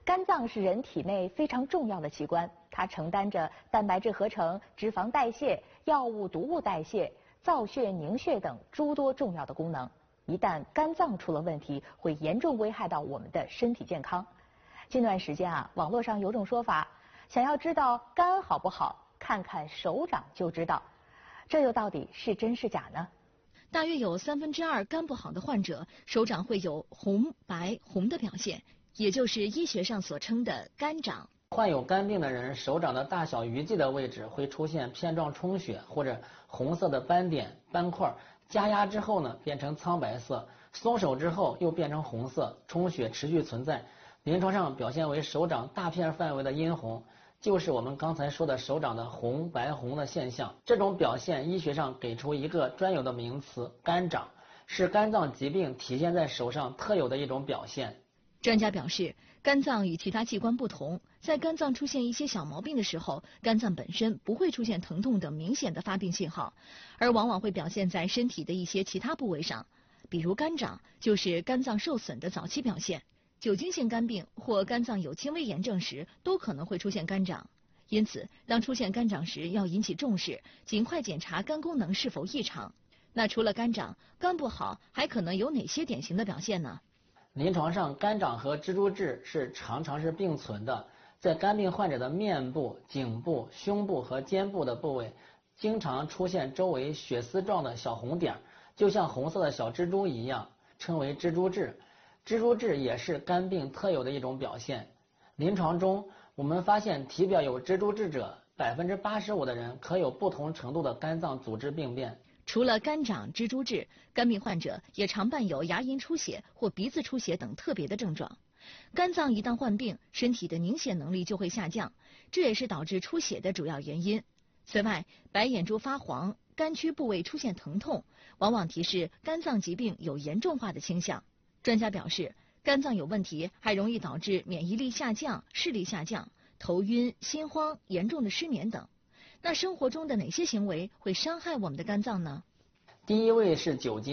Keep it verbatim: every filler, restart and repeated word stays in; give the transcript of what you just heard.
肝脏是人体内非常重要的器官，它承担着蛋白质合成、脂肪代谢、药物毒物代谢、造血凝血等诸多重要的功能。一旦肝脏出了问题，会严重危害到我们的身体健康。近段时间啊，网络上有种说法，想要知道肝好不好，看看手掌就知道。这又到底是真是假呢？ 大约有三分之二肝不好的患者，手掌会有红、白、红的表现，也就是医学上所称的肝掌。 患有肝病的人，手掌的大小鱼际的位置会出现片状充血或者红色的斑点、斑块，加压之后呢变成苍白色，松手之后又变成红色，充血持续存在。临床上表现为手掌大片范围的殷红，就是我们刚才说的手掌的红白红的现象。这种表现医学上给出一个专有的名词肝掌，是肝脏疾病体现在手上特有的一种表现。 专家表示，肝脏与其他器官不同，在肝脏出现一些小毛病的时候，肝脏本身不会出现疼痛等明显的发病信号，而往往会表现在身体的一些其他部位上，比如肝掌就是肝脏受损的早期表现。酒精性肝病或肝脏有轻微炎症时，都可能会出现肝掌。因此，当出现肝掌时，要引起重视，尽快检查肝功能是否异常。那除了肝掌，肝不好还可能有哪些典型的表现呢？ 临床上，肝掌和蜘蛛痣是常常是并存的，在肝病患者的面部、颈部、胸部和肩部的部位，经常出现周围血丝状的小红点，就像红色的小蜘蛛一样，称为蜘蛛痣。蜘蛛痣也是肝病特有的一种表现。临床中，我们发现体表有蜘蛛痣者，百分之八十五的人可有不同程度的肝脏组织病变。 除了肝掌、蜘蛛痣，肝病患者也常伴有牙龈出血或鼻子出血等特别的症状。肝脏一旦患病，身体的凝血能力就会下降，这也是导致出血的主要原因。此外，白眼珠发黄、肝区部位出现疼痛，往往提示肝脏疾病有严重化的倾向。专家表示，肝脏有问题还容易导致免疫力下降、视力下降、头晕、心慌、严重的失眠等。那生活中的哪些行为会伤害我们的肝脏呢？ 第一位是酒精。